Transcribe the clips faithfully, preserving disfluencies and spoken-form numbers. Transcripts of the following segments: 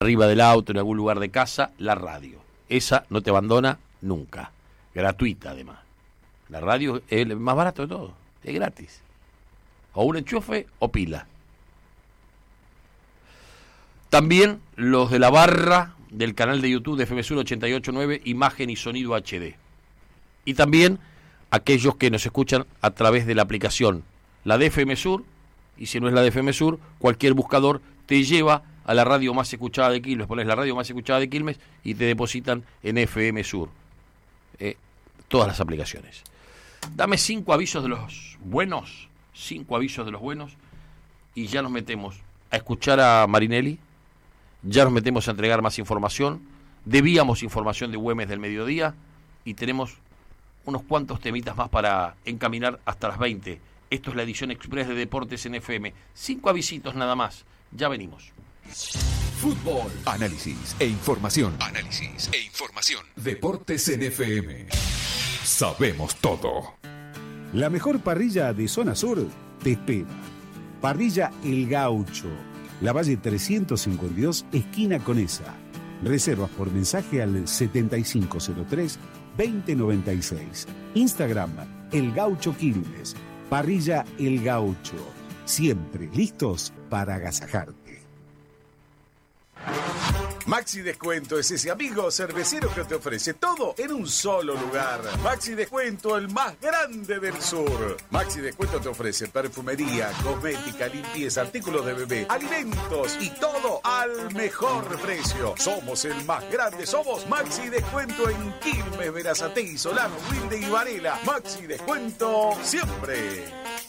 arriba del auto, en algún lugar de casa, la radio. Esa no te abandona nunca. Gratuita, además. La radio es el más barato de todo. Es gratis. O un enchufe o pila. También los de la barra del canal de YouTube de F M Sur ochenta y ocho punto nueve, imagen y sonido H D. Y también aquellos que nos escuchan a través de la aplicación, la de F M Sur, y si no es la de F M Sur, cualquier buscador te lleva a la radio más escuchada de Quilmes, pones la radio más escuchada de Quilmes y te depositan en F M Sur. Eh, todas las aplicaciones. Dame cinco avisos de los buenos, cinco avisos de los buenos, y ya nos metemos a escuchar a Marinelli, ya nos metemos a entregar más información, debíamos información de Güemes del mediodía, y tenemos unos cuantos temitas más para encaminar hasta las veinte. Esto es la edición express de Deportes en F M. Cinco avisitos nada más. Ya venimos. Fútbol, análisis e información. Análisis e información. Deportes en F M. Sabemos todo. La mejor parrilla de Zona Sur te espera. Parrilla El Gaucho, La Valle trescientos cincuenta y dos, esquina Conesa. Reservas por mensaje al setenta y cinco cero tres, veinte noventa y seis. Instagram, El Gaucho Quilmes. Parrilla El Gaucho. Siempre listos para agasajarte. Maxi Descuento es ese amigo cervecero que te ofrece todo en un solo lugar. Maxi Descuento, el más grande del sur. Maxi Descuento te ofrece perfumería, cosmética, limpieza, artículos de bebé, alimentos y todo al mejor precio. Somos el más grande, somos Maxi Descuento en Quilmes, Berazategui, Solano, Wilde y Varela. Maxi Descuento siempre.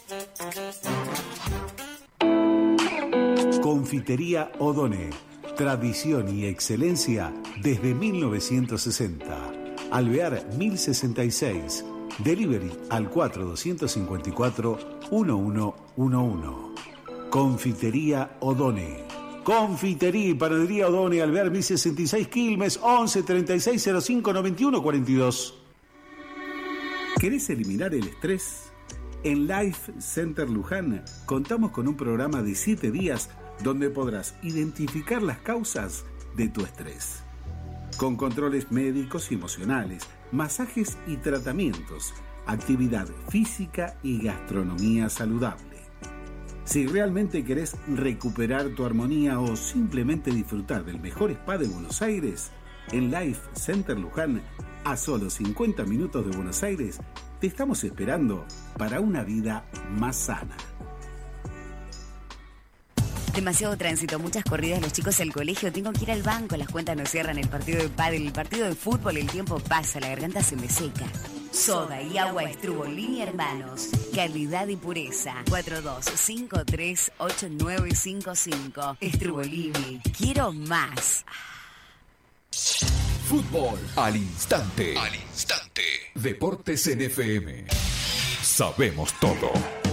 Confitería Odone. Tradición y excelencia desde mil novecientos sesenta. Alvear mil sesenta y seis. Delivery al cuatro dos cinco cuatro, uno uno uno uno. Confitería Odone. Confitería y panadería Odone, Alvear mil sesenta y seis, Quilmes, once treinta y seis cero cinco noventa y uno cuarenta y dos. ¿Querés eliminar el estrés? En Life Center Luján contamos con un programa de siete días donde podrás identificar las causas de tu estrés. Con controles médicos y emocionales, masajes y tratamientos, actividad física y gastronomía saludable. Si realmente querés recuperar tu armonía o simplemente disfrutar del mejor spa de Buenos Aires, en Life Center Luján, a solo cincuenta minutos de Buenos Aires, te estamos esperando para una vida más sana. Demasiado tránsito, muchas corridas, los chicos al colegio, tengo que ir al banco, las cuentas no cierran, el partido de pádel, el partido de fútbol, el tiempo pasa, la garganta se me seca. Soda y agua Estrubolini Hermanos, calidad y pureza. cuatro dos cinco tres ocho nueve cinco cinco. Estrubolini, quiero más. Fútbol al instante. Al instante. Deportes en F M. Sabemos todo.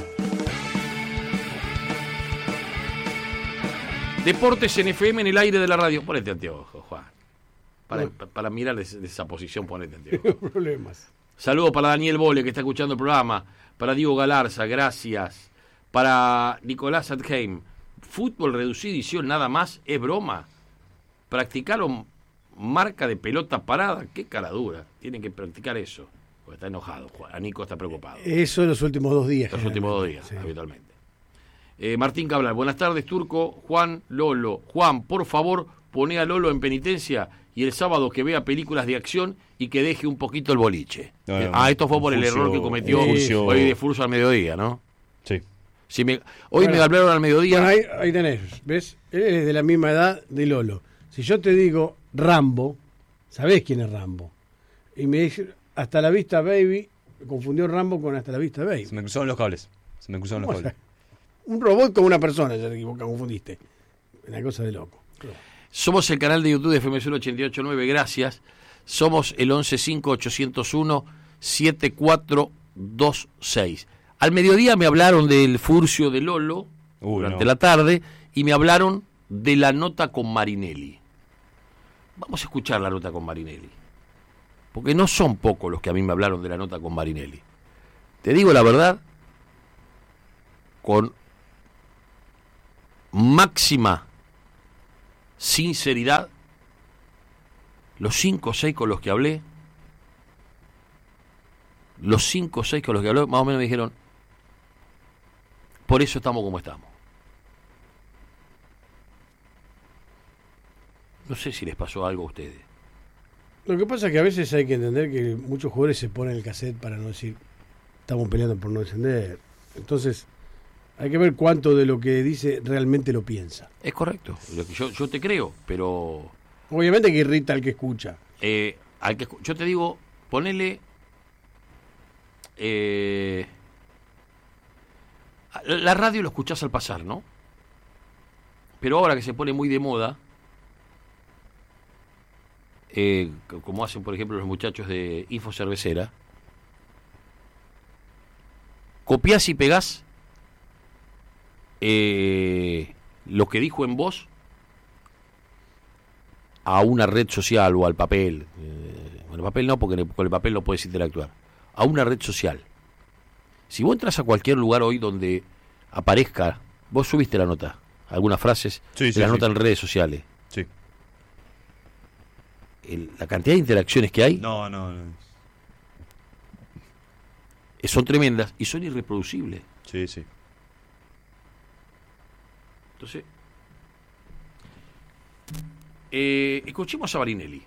Deportes en F M en el aire de la radio. Ponete anteojos, Juan. Para, no. para mirar desde esa posición, ponete anteojos. Problemas. Saludos para Daniel Bole, que está escuchando el programa. Para Diego Galarza, gracias. Para Nicolás Adheim. Fútbol reducido edición, nada más, es broma. Practicaron marca de pelota parada. Qué cara dura. Tienen que practicar eso. Porque está enojado, Juan. A Nico está preocupado. Eso en los últimos dos días. Los últimos dos días, sí. Habitualmente. Eh, Martín Cabral, buenas tardes, Turco, Juan, Lolo. Juan, por favor, poné a Lolo en penitencia y el sábado que vea películas de acción y que deje un poquito el boliche. No, no, ah, esto fue por Furcio, el error que cometió Furcio. Hoy de Furcio al mediodía, ¿no? Sí. Si me, hoy bueno, me hablaron al mediodía. Bueno, ahí, ahí tenés, ¿ves? Él es de la misma edad de Lolo. Si yo te digo Rambo, ¿sabés quién es Rambo? Y me dice, hasta la vista, baby. Me confundió Rambo con hasta la vista, baby. Se me cruzaron los cables. Se me cruzaron los cables. Un robot con una persona, ya te equivocas, confundiste. Una cosa de loco. Somos el canal de YouTube de F M Sur ochenta y ocho punto nueve, gracias. Somos el once cinco ocho cero uno siete cuatro dos seis. Al mediodía me hablaron del Furcio de Lolo, Uy, durante no. la tarde, y me hablaron de la nota con Marinelli. Vamos a escuchar la nota con Marinelli. Porque no son pocos los que a mí me hablaron de la nota con Marinelli. Te digo la verdad, con máxima sinceridad, los cinco o seis con los que hablé, los cinco o seis con los que hablé, más o menos me dijeron, por eso estamos como estamos. No sé si les pasó algo a ustedes. Lo que pasa es que a veces hay que entender que muchos jugadores se ponen el cassette para no decir, estamos peleando por no descender. Entonces, hay que ver cuánto de lo que dice realmente lo piensa. Es correcto, lo que yo, yo te creo, pero... Obviamente que irrita al que escucha. Eh, al que yo te digo, ponele... Eh, la radio lo escuchás al pasar, ¿no? Pero ahora que se pone muy de moda, eh, como hacen por ejemplo los muchachos de Info Cervecera, copiás y pegás eh, lo que dijo en voz a una red social o al papel. Eh, bueno, papel no, porque con el papel no puedes interactuar. A una red social. Si vos entras a cualquier lugar hoy donde aparezca, vos subiste la nota, algunas frases sí, de sí, la sí. nota en redes sociales. Sí. El, la cantidad de interacciones que hay No, no, no. son tremendas y son irreproducibles. Sí, sí. Entonces, eh, escuchemos a Barinelli.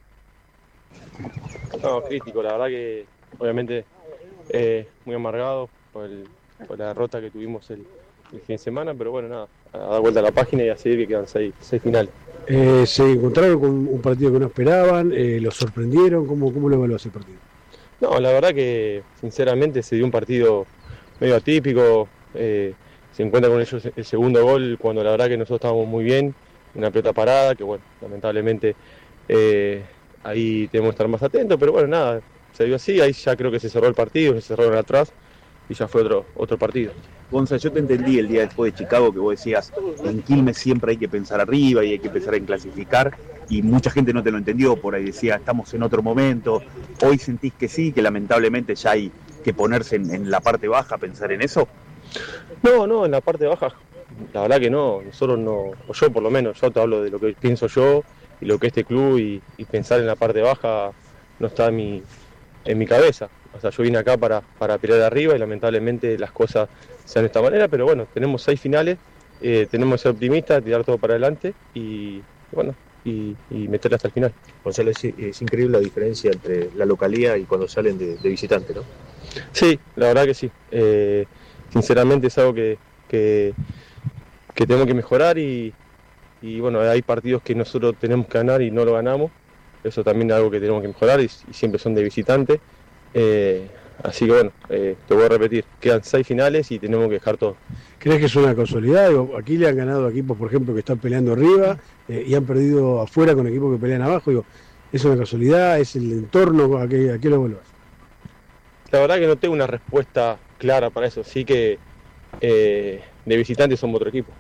No, crítico, la verdad que obviamente eh, muy amargado por, el, por la derrota que tuvimos el, el fin de semana, pero bueno, nada, a dar vuelta a la página y a seguir, que quedan seis, seis finales. Eh, se encontraron con un partido que no esperaban, eh, los sorprendieron, ¿cómo, cómo lo evaluás el partido? No, la verdad que sinceramente se dio un partido medio atípico, eh, se encuentra con ellos el segundo gol cuando la verdad que nosotros estábamos muy bien, una pelota parada, que bueno, lamentablemente eh, ahí tenemos que estar más atentos, pero bueno, nada, se dio así, ahí ya creo que se cerró el partido, se cerraron atrás y ya fue otro otro partido. Gonza, yo te entendí el día después de Chicago que vos decías, en Quilmes siempre hay que pensar arriba y hay que pensar en clasificar, y mucha gente no te lo entendió, por ahí decía, estamos en otro momento, hoy sentís que sí, que lamentablemente ya hay que ponerse en, en la parte baja, pensar en eso. No, no, en la parte baja, la verdad que no, nosotros no, o yo por lo menos, yo te hablo de lo que pienso yo y lo que este club, y, y pensar en la parte baja no está en mi, en mi cabeza. O sea, yo vine acá para, para pelear arriba y lamentablemente las cosas sean de esta manera, pero bueno, tenemos seis finales, eh, tenemos que ser optimistas, tirar todo para adelante y bueno, y, y meterle hasta el final. Gonzalo, es, es increíble la diferencia entre la localía y cuando salen de, de visitante, ¿no? Sí, la verdad que sí. Eh, sinceramente es algo que, que, que tenemos que mejorar y, y bueno, hay partidos que nosotros tenemos que ganar y no lo ganamos. Eso también es algo que tenemos que mejorar y, y siempre son de visitante. Eh, así que bueno, eh, te voy a repetir, quedan seis finales y tenemos que dejar todo. ¿Crees que es una casualidad? Digo, aquí le han ganado equipos, por ejemplo, que están peleando arriba eh, y han perdido afuera con equipos que pelean abajo. Digo, ¿es una casualidad? ¿Es el entorno? ¿A qué, a qué lo evaluás? La verdad que no tengo una respuesta clara para eso. Sí que eh, de visitantes somos otro equipo.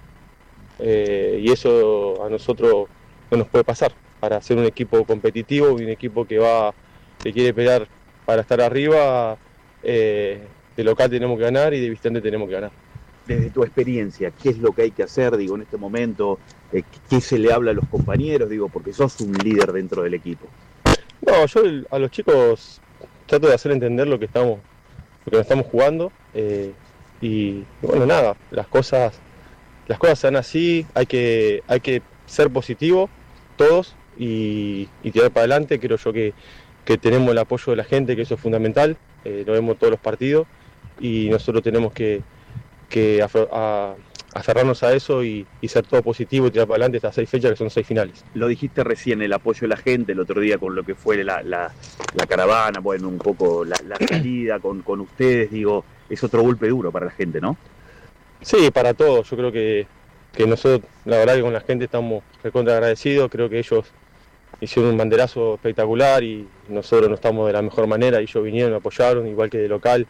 Eh, y eso a nosotros no nos puede pasar. Para ser un equipo competitivo y un equipo que va, que quiere pelear para estar arriba, eh, de local tenemos que ganar y de visitante tenemos que ganar. Desde tu experiencia, ¿qué es lo que hay que hacer, digo, en este momento? Eh, ¿Qué se le habla a los compañeros, digo, porque sos un líder dentro del equipo? No, yo a los chicos trato de hacer entender lo que estamos, lo que nos estamos jugando, eh, y, y bueno, nada, las cosas, las cosas se dan así, hay que, hay que ser positivo todos y, y tirar para adelante. Creo yo que, que tenemos el apoyo de la gente, que eso es fundamental, eh, lo vemos todos los partidos y nosotros tenemos que, que af- a, aferrarnos a eso y, y ser todo positivo y tirar para adelante estas seis fechas que son seis finales. Lo dijiste recién, el apoyo de la gente, el otro día con lo que fue la, la, la caravana, bueno, un poco la, la salida con, con ustedes, digo, es otro golpe duro para la gente, ¿no? Sí, para todos, yo creo que, que nosotros, la verdad que con la gente estamos recontra agradecidos, creo que ellos hicieron un banderazo espectacular y nosotros no estamos de la mejor manera, ellos vinieron, apoyaron, igual que de local.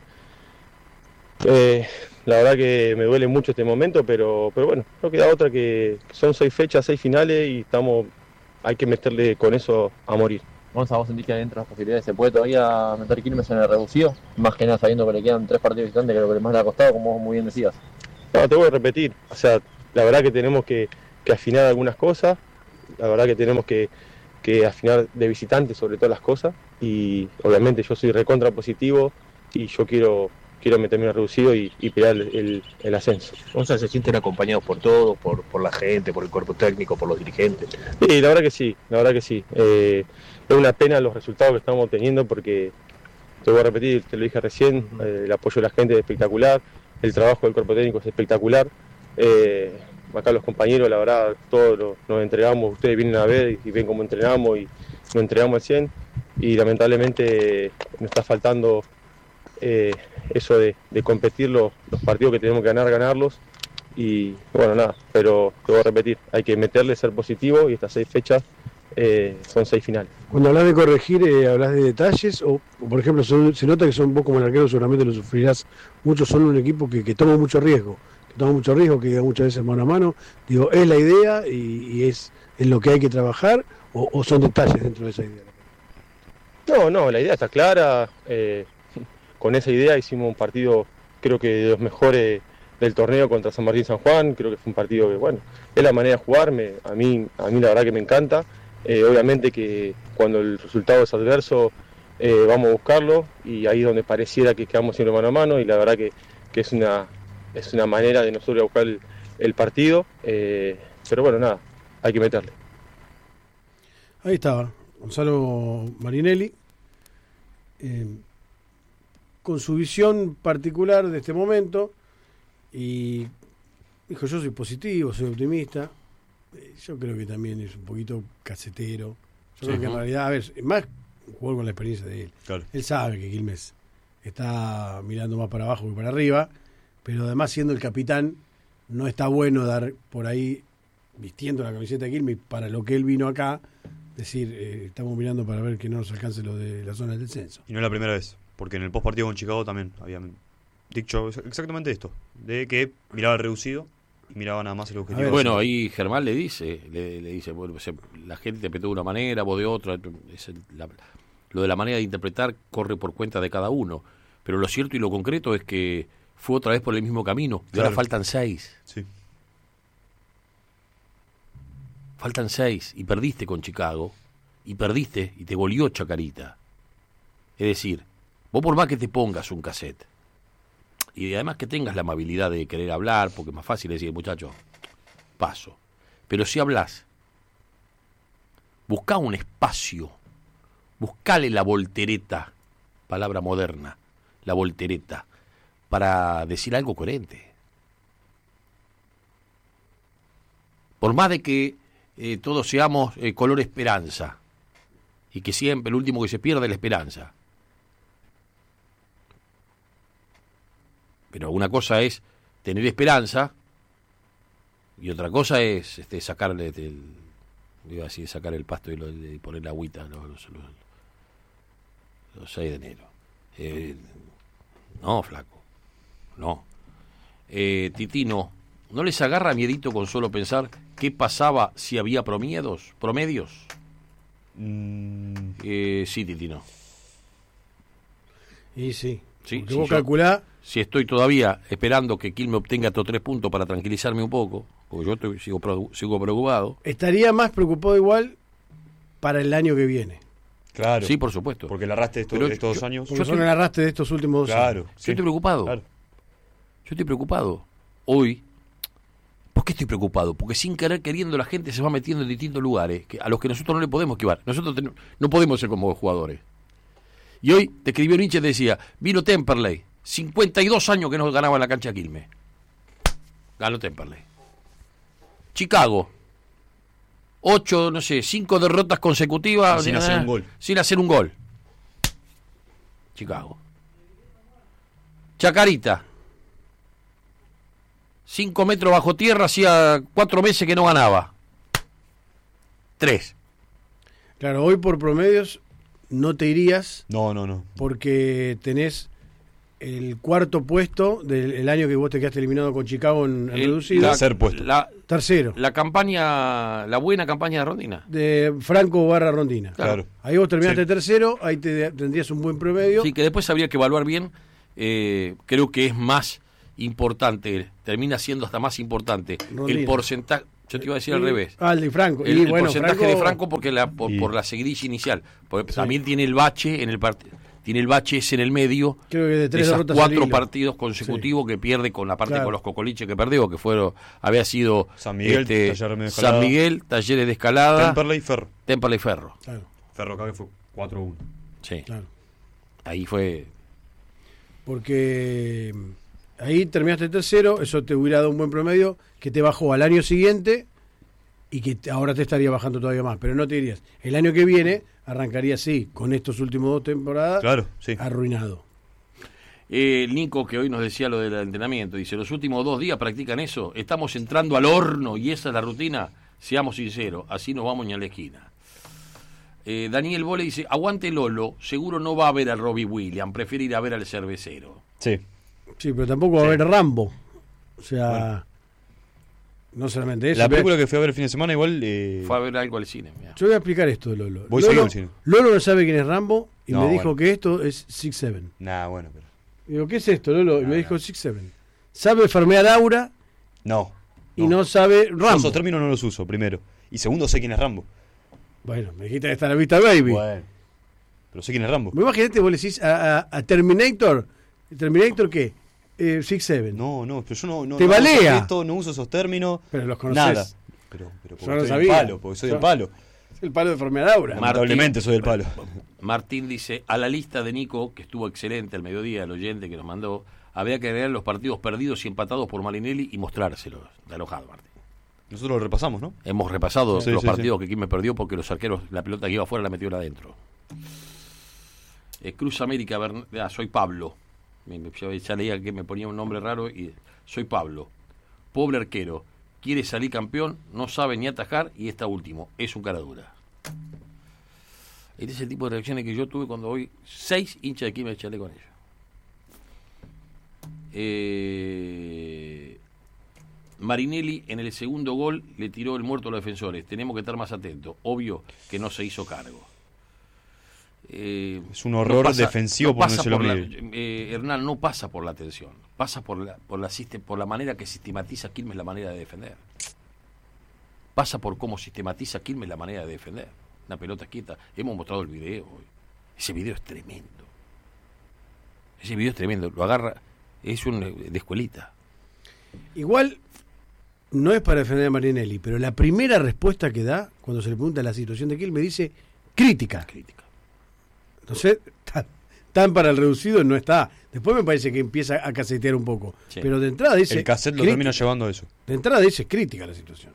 Eh, la verdad que me duele mucho este momento, pero, pero bueno, no queda otra que son seis fechas, seis finales y estamos, hay que meterle con eso a morir. Gonza, ¿vos sentís que dentro de las posibilidades se puede todavía meter Quilmes en el reducido? Más que nada sabiendo que le quedan tres partidos visitantes, que es lo que más le ha costado, como vos muy bien decías. No, te voy a repetir, o sea, la verdad que tenemos que, que afinar algunas cosas, la verdad que tenemos que, que afinar de visitante sobre todas las cosas, y obviamente yo soy recontra positivo y yo quiero quiero meterme en el reducido y, y pelear el, el, el ascenso. Gonzalo, ¿se sienten acompañados por todos, por, por la gente, por el cuerpo técnico, por los dirigentes? Sí, la verdad que sí, la verdad que sí. Eh, es una pena los resultados que estamos obteniendo porque, te voy a repetir, te lo dije recién, eh, el apoyo de la gente es espectacular, el trabajo del cuerpo técnico es espectacular. Eh, acá los compañeros, la verdad, todos lo, nos entregamos, ustedes vienen a ver y ven cómo entrenamos y nos entregamos al cien, y lamentablemente nos está faltando eh, eso de, de competir los, los partidos que tenemos que ganar, ganarlos, y bueno, nada, pero te voy a repetir, hay que meterle, ser positivo, y estas seis fechas eh, son seis finales. Cuando hablas de corregir, eh, ¿hablas de detalles? O, por ejemplo, son, se nota que son vos como el arquero, seguramente lo sufrirás mucho, son un equipo que, que toma mucho riesgo, que toma mucho riesgo, que llega muchas veces mano a mano. Digo, ¿es la idea y, y es en lo que hay que trabajar, o, o son detalles dentro de esa idea? No, no, la idea está clara. Eh, con esa idea hicimos un partido, creo que de los mejores del torneo contra San Martín San Juan. Creo que fue un partido que, bueno, es la manera de jugarme. A mí, a mí la verdad que me encanta. Eh, obviamente que cuando el resultado es adverso, eh, vamos a buscarlo, y ahí es donde pareciera que quedamos siempre mano a mano, y la verdad que, que es una es una manera de nosotros buscar el, el partido. Eh, pero bueno, nada, hay que meterle. Ahí estaba Gonzalo Marinelli, eh, con su visión particular de este momento, y dijo: yo soy positivo, soy optimista. Eh, yo creo que también es un poquito casetero. Yo sí, creo que en ¿no? realidad, a ver, más jugar con la experiencia de él. Claro. Él sabe que Quilmes está mirando más para abajo que para arriba, pero además, siendo el capitán, no está bueno dar por ahí, vistiendo la camiseta de Quilmes, para lo que él vino acá, decir, eh, estamos mirando para ver que no nos alcance lo de la zona del descenso. Y no es la primera vez, porque en el post partido con Chicago también habían dicho exactamente esto, de que miraba el reducido y miraba nada más el objetivo. Ver, bueno, ahí Germán le dice, le, le dice, bueno, se, la gente interpretó de una manera, vos de otra. Es el, la, lo de la manera de interpretar corre por cuenta de cada uno, pero lo cierto y lo concreto es que fue otra vez por el mismo camino, y claro, ahora faltan seis. Sí. Faltan seis, y perdiste con Chicago, y perdiste, y te goleó Chacarita. Es decir, vos por más que te pongas un cassette, y además que tengas la amabilidad de querer hablar, porque es más fácil decir, muchacho, paso. Pero si hablas, buscá un espacio, buscale la voltereta, palabra moderna, la voltereta, para decir algo coherente. Por más de que eh, todos seamos eh, color esperanza, y que siempre el último que se pierde es la esperanza. Pero una cosa es tener esperanza, y otra cosa es este, sacarle el, iba a decir, sacar el pasto y, lo, y poner la agüita los, los, los, los seis de enero. Eh, no, flaco, no. Eh, Titino, ¿no les agarra miedito con solo pensar qué pasaba si había promedios? ¿Promedios? Mm. Eh, sí, Titino. Y sí. Sí, Porque sí, vos yo, calculás. Si estoy todavía esperando que Quilmes obtenga estos tres puntos para tranquilizarme un poco, porque yo estoy, sigo, sigo preocupado. Estaría más preocupado igual para el año que viene. Claro. Sí, por supuesto. Porque el arrastre de estos, Pero de estos yo, dos años. Porque yo son estoy, el arrastre de estos últimos dos claro, años. Yo sí. estoy preocupado. Claro. Yo estoy preocupado. Hoy. ¿Por qué estoy preocupado? Porque sin querer queriendo la gente se va metiendo en distintos lugares que, a los que nosotros no le podemos esquivar. Nosotros ten, no podemos ser como jugadores. Y hoy te escribió Nietzsche y te decía, vino Temperley, cincuenta y dos años que no ganaba en la cancha Quilmes. Ganó Temperley. Chicago, ocho, no sé, cinco derrotas consecutivas. Sin eh, hacer un gol. Sin hacer un gol. Chicago. Chacarita. Cinco metros bajo tierra, hacía cuatro meses que no ganaba. Tres. Claro, hoy por promedios no te irías. No, no, no. Porque tenés el cuarto puesto del el año que vos te quedaste eliminado con Chicago en, en el, reducido. La, tercer puesto. La, Tercero. La campaña, la buena campaña de Rondina. De Franco barra Rondina. Claro. Ahí vos terminaste sí. tercero, ahí te, tendrías un buen promedio. Sí, que después habría que evaluar bien. Eh, creo que es más importante, termina siendo hasta más importante Rondina. el porcentaje. Yo te iba a decir al revés. Ah, el de Franco. El, y el bueno, porcentaje Franco... de Franco porque la, por, Y- por la seguidilla inicial. Porque Sí. también tiene el bache en el partido. Tiene el bache ese en el medio. Creo que de tres esas derrotas cuatro al hilo. partidos consecutivos que pierde con la parte Claro. con los cocoliches que perdió, que fueron, había sido San Miguel, este, Talleres de Escalada. San Miguel, Talleres de Escalada, Temperley y Ferro. Temperley y Ferro. Claro, Ferro acá que fue cuatro uno. Sí. claro. Ahí fue. Porque mm, ahí terminaste tercero, eso te hubiera dado un buen promedio que te bajó al año siguiente y que te- ahora te estaría bajando todavía más. Pero no te dirías, el año que viene arrancaría así, con estos últimos dos temporadas, Claro, sí. arruinado. Eh, Nico, que hoy nos decía lo del entrenamiento, dice, los últimos dos días practican eso, estamos entrando al horno y esa es la rutina, seamos sinceros, así nos vamos ni a la esquina. Eh, Daniel Bole dice, aguante Lolo, seguro no va a ver al Robbie Williams, prefiere ir a ver al cervecero. Sí. Sí, pero tampoco va a Sí. haber Rambo. O sea, no solamente eso. La ve- película que fui a ver el fin de semana igual... Eh, Fue a ver algo al cine. Mirá. Yo voy a explicar esto de Lolo. Voy Lolo, seguido al cine. Lolo no sabe quién es Rambo y No, me dijo bueno. que esto es Six Seven. Nah, bueno, pero... Digo, ¿qué es esto, Lolo? Y me dijo Six Seven. Sabe farmear Aura No. y no, sabe Yo Rambo. esos términos no los uso, primero. Y segundo, sé quién es Rambo. Bueno, me dijiste que está a la vista, baby. Bueno. Pero sé quién es Rambo. Me imagínate, vos le decís a, a- a Terminator. ¿Terminator qué? Eh, Six Seven. No, no, pero yo no... no Te no balea. uso esto, no uso esos términos. Pero los conoces. Nada. Pero, pero porque Yo no soy sabía. del palo, porque soy Yo- del palo. Es el palo de farmear Aura. Mar- Lamentablemente soy del palo. Martín dice, a la lista de Nico, que estuvo excelente al mediodía, el oyente que nos mandó, había que agregar los partidos perdidos y empatados por Marinelli y mostrárselos. Está enojado, Martín. Nosotros lo repasamos, ¿no? Hemos repasado Sí, los sí, partidos que Quilmes perdió porque los arqueros, la pelota que iba afuera la metieron adentro. Eh, Cruz América, Bern- ah, soy Pablo. Me, me- ya, ya leía que me ponía un nombre raro y soy Pablo. Pobre arquero, quiere salir campeón, no sabe ni atajar y está último. Es un cara dura. Este es el tipo de reacciones que yo tuve cuando hoy seis hinchas de Quilmes charlé con ellos. Eh, Marinelli en el segundo gol le tiró el muerto a los defensores. Tenemos que estar más atentos. Obvio que no se hizo cargo. Eh, Es un horror defensivo por pasa no se lo por la- mide. eh, Hernán, no pasa por la atención. Pasa por la, por, la, siste- por la manera que sistematiza Quilmes la manera de defender. Pasa por cómo sistematiza Quilmes la manera de defender. Una pelota quieta. Hemos mostrado el video hoy. Ese video es tremendo. Ese video es tremendo. Lo agarra. Es un eh, de escuelita. Igual, no es para defender a Marinelli, pero la primera respuesta que da, cuando se le pregunta la situación de Quilmes, dice crítica. Crítica. Entonces, tan, tan para el reducido no está. Después me parece que empieza a casetear un poco. Sí. Pero de entrada dice... El cassette lo crítica. termina llevando a eso. De entrada dice crítica la situación.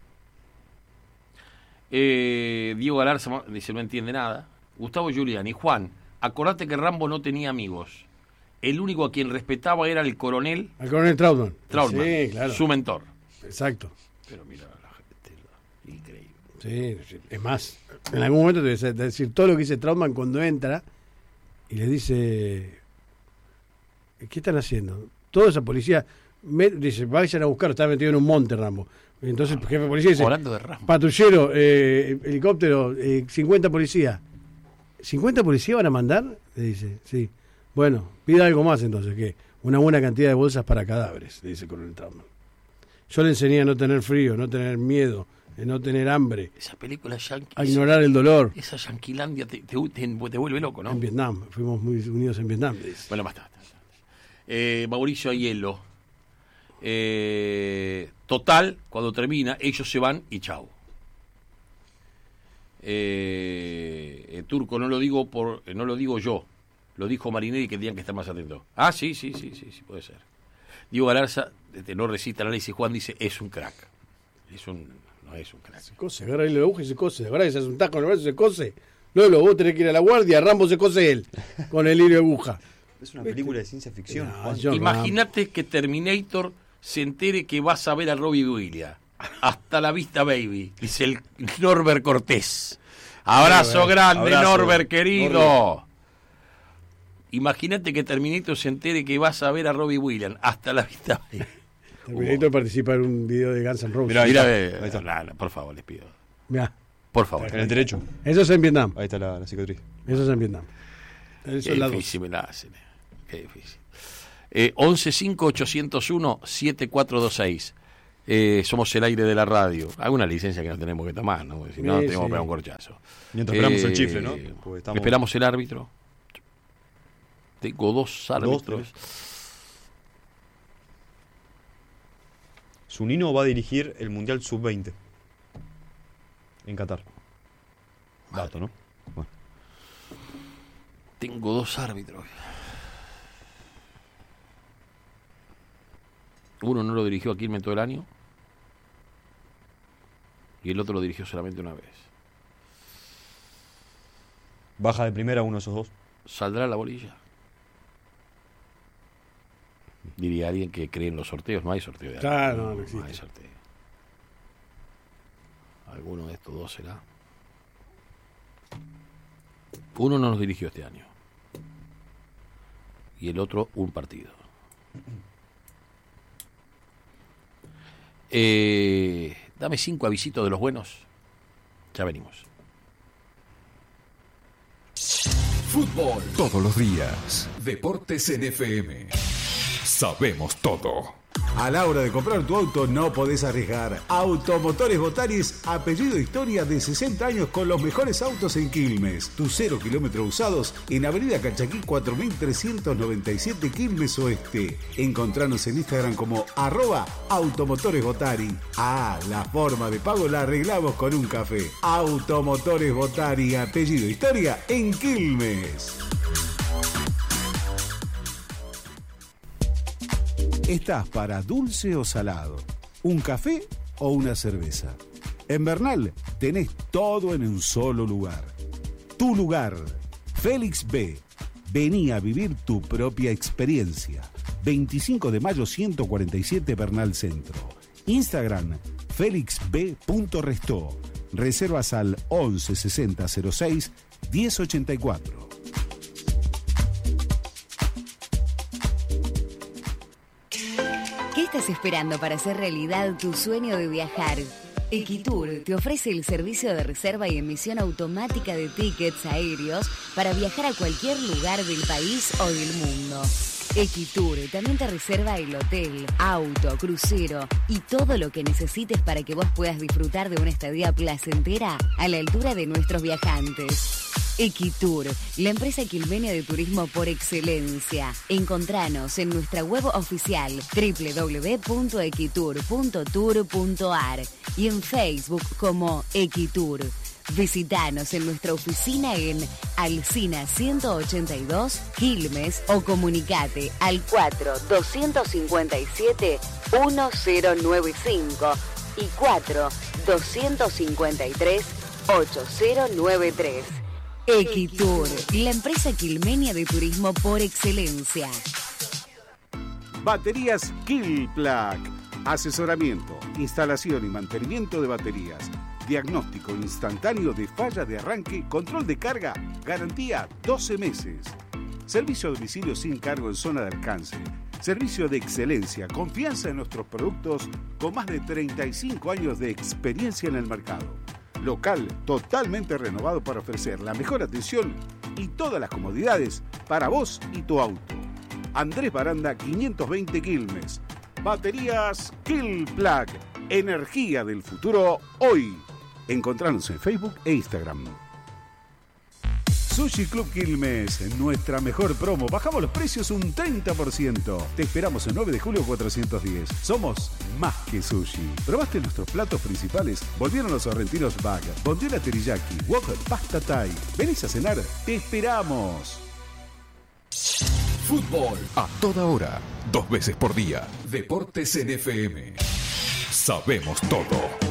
Eh, Diego Galarza dice no entiende nada. Gustavo Giuliani, Juan, acordate que Rambo no tenía amigos. El único a quien respetaba era el coronel Al coronel Trautmann. Trautmann, Sí, claro. su mentor. Exacto. Pero mira la gente, increíble. Sí, sí. Es más, en algún momento te voy a decir todo lo que dice Trautmann cuando entra y le dice, ¿qué están haciendo? Toda esa policía, me- dice, vayan a buscar, está metido en un monte, Rambo. Entonces el jefe de policía dice, Hablando de Rambo. patrullero, eh, helicóptero, eh, cincuenta policías. ¿cincuenta policías van a mandar? Le dice, sí. Bueno, pida algo más entonces, que una buena cantidad de bolsas para cadáveres, le dice el coronel Trautmann. Yo le enseñé a no tener frío, no tener miedo, a no tener hambre, Esa película yankee, a ignorar el dolor. esa yanquilandia te, te, te- te vuelve loco, ¿no? En Vietnam, fuimos muy unidos en Vietnam, le dice. Bueno, basta. basta. Eh, Mauricio Aiello. Eh, total, cuando termina, ellos se van y chau. Eh, eh, Turco, no lo digo por, eh, no lo digo yo, lo dijo Marinelli que tenían que estar más atentos. Ah, sí, sí, sí, sí, sí puede ser. Diego Galarza, este, no resiste análisis, Juan dice, es un crack. Es un, no es un crack. Se cose, agarra ahí la aguja y se cose. De verdad que se hace un taco en el brazo y se cose. Luego vos tenés que ir a la guardia, Rambo se cose él, con el hilo de aguja. Es una película de ciencia ficción. No, Juan. yo- Imagínate que Terminator se entere que vas a ver a Robbie Williams. Hasta la vista, baby, dice el Norbert Cortés. Abrazo Norbert, grande, abrazo, Norbert, querido. Norbert. Imagínate que Terminator se entere que vas a ver a Robbie Williams. Hasta la vista, baby. Terminator participa en un video de Guns N' Roses. Mirá, ahí Mira, está, eh, ahí está. no, no, por favor, les pido. Mirá, Por favor. En el derecho. eso es en Vietnam. Ahí está la, la cicatriz. Eso es en Vietnam. Eso Qué es la dos. difícil me la hacen. eh. Qué difícil. Eh, once cinco ochocientos uno siete cuatro dos seis. Eh, somos el aire de la radio. Alguna licencia que no tenemos que tomar, ¿no? Porque si no, Sí, tenemos sí. que pegar un corchazo. Mientras esperamos Eh, el chifle, ¿no? Porque estamos- Esperamos el árbitro. Tengo dos árbitros. tres. Zunino va a dirigir el Mundial sub veinte en Qatar. Dato, ¿no? Bueno. Tengo dos árbitros. Uno no lo dirigió a Quilmes todo el año y el otro lo dirigió solamente una vez. Baja de primera uno de esos dos. ¿Saldrá la bolilla? Diría alguien que cree en los sorteos. No hay sorteo de Claro, árbitro, no, no existe. hay sorteo. Alguno de estos dos será. Uno no nos dirigió este año y el otro un partido. Eh, dame cinco avisitos de los buenos. Ya venimos. Fútbol. Todos los días. Deportes en F M. Sabemos todo. A la hora de comprar tu auto no podés arriesgar. Automotores Botaris, apellido Historia de sesenta años con los mejores autos en Quilmes. Tus cero kilómetros usados en Avenida Calchaquí cuatro mil trescientos noventa y siete Quilmes Oeste. Encontranos en Instagram como arroba Automotores Botari. Ah, la forma de pago la arreglamos con un café. Automotores Botari, apellido Historia en Quilmes. ¿Estás para dulce o salado? ¿Un café o una cerveza? En Bernal tenés todo en un solo lugar. Tu lugar, Félix B. Vení a vivir tu propia experiencia. veinticinco de mayo ciento cuarenta y siete Bernal Centro. Instagram, félix b punto restó. Reservas al once sesenta cero seis diez ochenta y cuatro. ¿Qué estás esperando para hacer realidad tu sueño de viajar? Equitour te ofrece el servicio de reserva y emisión automática de tickets aéreos para viajar a cualquier lugar del país o del mundo. Equitour también te reserva el hotel, auto, crucero y todo lo que necesites para que vos puedas disfrutar de una estadía placentera a la altura de nuestros viajantes. Equitour, la empresa quilmenia de turismo por excelencia. Encontranos en nuestra web oficial doble u doble u doble u punto equitour punto tour punto a r y en Facebook como Equitour. Visítanos en nuestra oficina en Alsina ciento ochenta y dos, Quilmes, o comunicate al cuatro doscientos cincuenta y siete mil noventa y cinco y cuatro doscientos cincuenta y tres ochenta noventa y tres. Equitour, la empresa quilmenia de turismo por excelencia. Baterías Killplug. Asesoramiento, instalación y mantenimiento de baterías. Diagnóstico instantáneo de falla de arranque, control de carga, garantía doce meses. Servicio a domicilio sin cargo en zona de alcance. Servicio de excelencia, confianza en nuestros productos con más de treinta y cinco años de experiencia en el mercado. Local totalmente renovado para ofrecer la mejor atención y todas las comodidades para vos y tu auto. Andrés Baranda quinientos veinte Quilmes. Baterías Killplug. Energía del futuro hoy. Encontranos en Facebook e Instagram. Sushi Club Quilmes, nuestra mejor promo. Bajamos los precios un treinta por ciento. Te esperamos en nueve de julio cuatrocientos diez. Somos más que sushi. ¿Probaste nuestros platos principales? Volvieron los sorrentinos bag, bondiola teriyaki, wok pasta thai. ¿Venís a cenar? ¡Te esperamos! Fútbol a toda hora, dos veces por día. Deportes en F M. Sabemos todo.